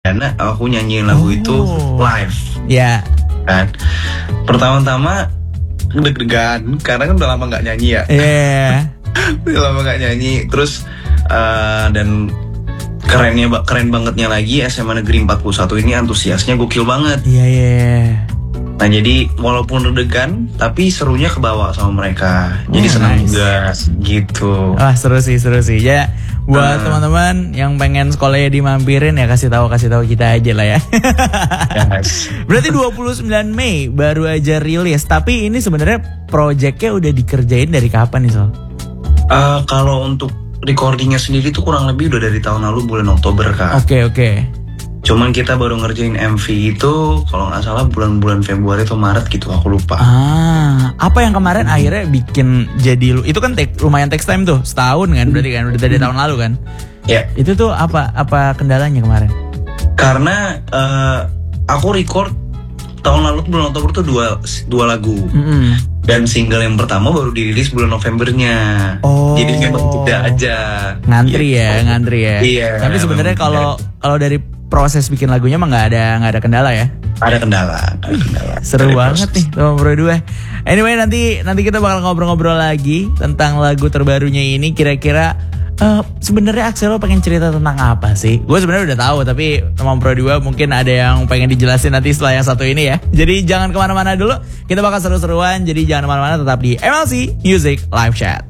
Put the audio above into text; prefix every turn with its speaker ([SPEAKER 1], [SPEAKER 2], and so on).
[SPEAKER 1] perdana aku nyanyiin lagu itu live.
[SPEAKER 2] Ya.
[SPEAKER 1] Kan. Pertama-tama deg-degan karena kan udah lama nggak nyanyi ya.
[SPEAKER 2] Iya.
[SPEAKER 1] Udah lama nggak nyanyi. Terus dan keren bangetnya lagi SMA Negeri 41 ini antusiasnya gokil banget.
[SPEAKER 2] Iya.
[SPEAKER 1] Nah jadi walaupun deg-degan tapi serunya kebawa sama mereka. Jadi senang juga gitu.
[SPEAKER 2] Wah seru sih. Ya buat teman-teman yang pengen sekolahnya dimampirin ya kasih tahu kita aja lah ya.
[SPEAKER 1] Yes.
[SPEAKER 2] Berarti 29 Mei baru aja rilis. Tapi ini sebenarnya projectnya udah dikerjain dari kapan nih Sol?
[SPEAKER 1] Kalau untuk recordingnya sendiri tuh kurang lebih udah dari tahun lalu bulan Oktober Kak.
[SPEAKER 2] Oke.
[SPEAKER 1] Cuman kita baru ngerjain MV itu kalau nggak salah bulan-bulan Februari atau Maret gitu, aku lupa.
[SPEAKER 2] Apa yang kemarin akhirnya bikin jadi itu kan lumayan text time tuh, setahun kan berarti kan udah dari tahun lalu kan?
[SPEAKER 1] Ya.
[SPEAKER 2] Itu tuh apa kendalanya kemarin?
[SPEAKER 1] Karena aku record tahun lalu bulan Oktober tuh dua lagu. Dan single yang pertama baru dirilis bulan Novembernya. Jadi memang tidak aja.
[SPEAKER 2] Ngantri ya.
[SPEAKER 1] Iya.
[SPEAKER 2] Tapi sebenarnya kalau dari proses bikin lagunya mah nggak ada kendala ya?
[SPEAKER 1] Ada kendala.
[SPEAKER 2] Seru banget nih teman berdua. Anyway nanti kita bakal ngobrol-ngobrol lagi tentang lagu terbarunya ini. Kira-kira sebenarnya Axelo pengen cerita tentang apa sih? Gue sebenarnya udah tahu tapi teman berdua mungkin ada yang pengen dijelasin nanti setelah yang satu ini ya. Jadi jangan kemana-mana dulu. Kita bakal seru-seruan. Jadi jangan kemana-mana, tetap di MLC Music Live Chat.